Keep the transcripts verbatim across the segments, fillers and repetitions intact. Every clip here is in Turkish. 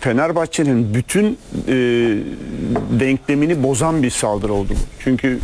Fenerbahçe'nin bütün e, denklemini bozan bir saldırı oldu. Çünkü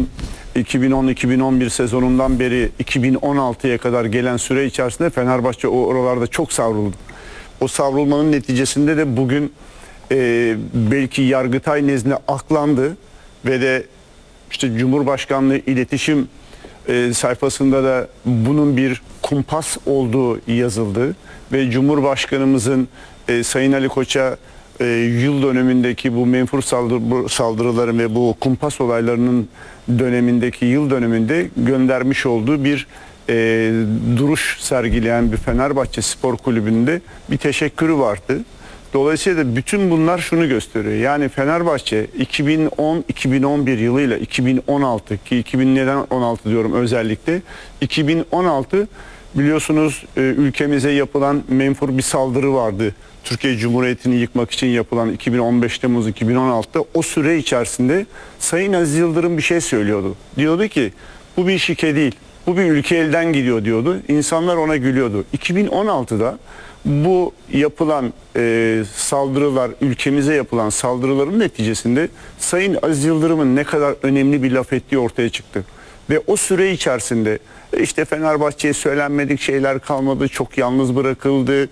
iki bin on iki bin on bir sezonundan beri iki bin on altıya kadar gelen süre içerisinde Fenerbahçe o oralarda çok savruldu. O savrulmanın neticesinde de bugün e, belki Yargıtay nezdinde aklandı ve de işte Cumhurbaşkanlığı iletişim e, sayfasında da bunun bir kumpas olduğu yazıldı ve Cumhurbaşkanımızın e, Sayın Ali Koç'a e, yıl dönemindeki bu menfur saldırı, saldırıların ve bu kumpas olaylarının dönemindeki yıl döneminde göndermiş olduğu bir e, duruş sergileyen bir Fenerbahçe Spor Kulübü'nde bir teşekkürü vardı. Dolayısıyla bütün bunlar şunu gösteriyor. Yani Fenerbahçe iki bin on iki bin on bir yılıyla iki bin on altı ki iki bin neden on altı diyorum özellikle iki bin on altı biliyorsunuz ülkemize yapılan menfur bir saldırı vardı. Türkiye Cumhuriyeti'ni yıkmak için yapılan iki bin on beş Temmuz iki bin on altıda o süre içerisinde Sayın Aziz Yıldırım bir şey söylüyordu. Diyordu ki bu bir şike değil. Bu bir ülke elden gidiyor diyordu. İnsanlar ona gülüyordu. iki bin on altıda bu yapılan e, saldırılar, ülkemize yapılan saldırıların neticesinde Sayın Aziz Yıldırım'ın ne kadar önemli bir laf ettiği ortaya çıktı. Ve o süre içerisinde işte Fenerbahçe'ye söylenmedik şeyler kalmadı, çok yalnız bırakıldı e,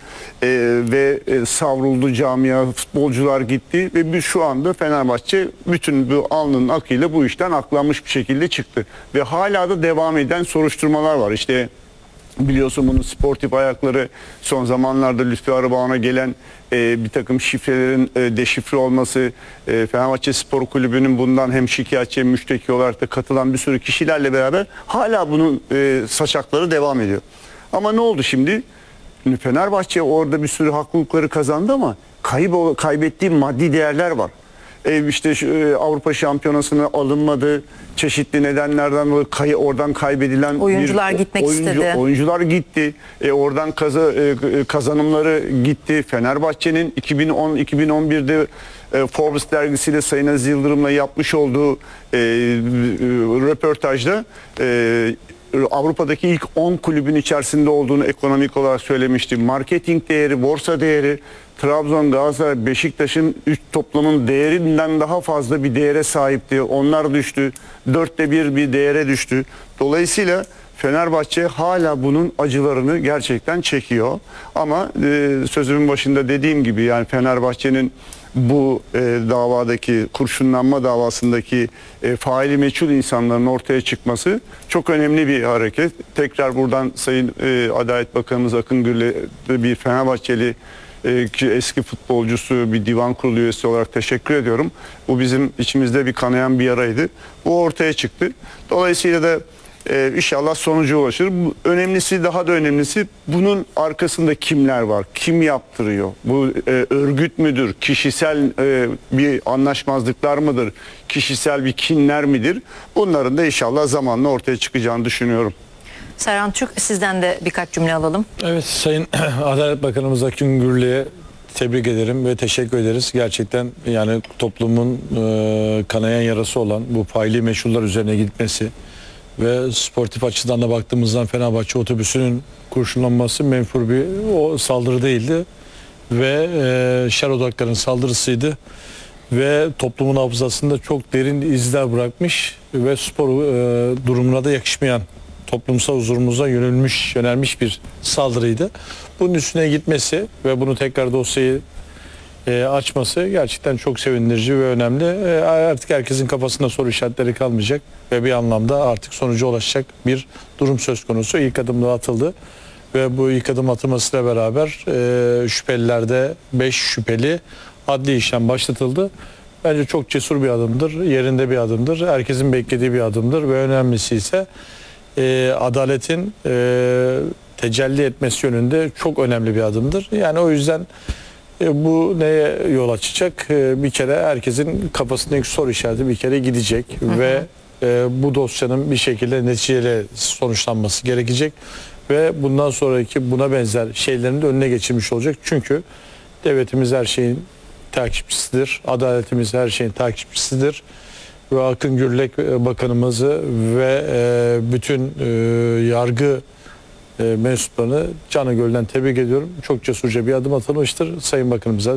ve e, savruldu camia, futbolcular gitti ve biz şu anda Fenerbahçe bütün bu alnının akıyla bu işten aklanmış bir şekilde çıktı. Ve hala da devam eden soruşturmalar var. İşte biliyorsun bunun sportif ayakları son zamanlarda Lütfi Arıbağan'a gelen e, bir takım şifrelerin e, deşifre olması, e, Fenerbahçe Spor Kulübü'nün bundan hem şikayetçi hem müşteki olarak da katılan bir sürü kişilerle beraber hala bunun e, saçakları devam ediyor. Ama ne oldu şimdi? Fenerbahçe orada bir sürü haklılıkları kazandı ama kayıp, kaybettiği maddi değerler var. E işte şu, e, Avrupa Şampiyonası'na alınmadı. Çeşitli nedenlerden dolayı kay, oradan kaybedilen oyuncular bir, gitmek oyuncu, istedi. Oyuncular gitti. E, oradan kaza, e, kazanımları gitti. Fenerbahçe'nin iki bin on iki bin on birde e, Forbes dergisiyle Sayın Aziz Yıldırım'la yapmış olduğu e, röportajda e, Avrupa'daki ilk on kulübün içerisinde olduğunu ekonomik olarak söylemişti. Marketing değeri, borsa değeri, Trabzon, Galatasaray, Beşiktaş'ın üç toplamın değerinden daha fazla bir değere sahipti. Onlar düştü. Dörtte bir bir değere düştü. Dolayısıyla Fenerbahçe hala bunun acılarını gerçekten çekiyor. Ama e, sözümün başında dediğim gibi yani Fenerbahçe'nin bu e, davadaki kurşunlanma davasındaki e, faili meçhul insanların ortaya çıkması çok önemli bir hareket. Tekrar buradan Sayın e, Adalet Bakanımız Akın Gür'le bir Fenerbahçeli e, ki eski futbolcusu bir divan kurulu üyesi olarak teşekkür ediyorum. Bu bizim içimizde bir kanayan bir yaraydı. Bu ortaya çıktı. Dolayısıyla da Ee, inşallah sonuca ulaşır. Bu, önemlisi daha da önemlisi bunun arkasında kimler var? Kim yaptırıyor? Bu e, örgüt müdür? Kişisel e, bir anlaşmazlıklar mıdır? Kişisel bir kinler midir? Bunların da inşallah zamanla ortaya çıkacağını düşünüyorum. Serhan Türk, sizden de birkaç cümle alalım. Evet, Sayın Adalet Bakanımız Akın Gürlü'ye tebrik ederim ve teşekkür ederiz. Gerçekten yani toplumun e, kanayan yarası olan bu faili meşhurlar üzerine gitmesi ve sportif açıdan da baktığımızdan Fenerbahçe otobüsünün kurşunlanması menfur bir o saldırı değildi ve e, şer odakların saldırısıydı ve toplumun hafızasında çok derin izler bırakmış ve spor e, durumuna da yakışmayan, toplumsal huzurumuza yönelmiş yönelmiş bir saldırıydı. Bunun üstüne gitmesi ve bunu tekrar dosyayı E, açması gerçekten çok sevindirici ve önemli. E, artık herkesin kafasında soru işaretleri kalmayacak ve bir anlamda artık sonuca ulaşacak bir durum söz konusu. İlk adım da atıldı ve bu ilk adım atılmasıyla beraber e, şüphelilerde beş şüpheli adli işlem başlatıldı. Bence çok cesur bir adımdır, yerinde bir adımdır, herkesin beklediği bir adımdır ve önemlisi ise e, adaletin e, tecelli etmesi yönünde çok önemli bir adımdır. Yani o yüzden E, bu neye yol açacak? E, bir kere herkesin kafasındaki soru işareti bir kere gidecek hı hı. ve e, bu dosyanın bir şekilde neticeyle sonuçlanması gerekecek ve bundan sonraki buna benzer şeylerin de önüne geçilmiş olacak. Çünkü devletimiz her şeyin takipçisidir, adaletimiz her şeyin takipçisidir ve Akın Gürlek Bakanımızı ve e, bütün e, yargı mensuplarını canı gölden tebrik ediyorum. Çok cesurca bir adım atılmıştır. Sayın Bakanımıza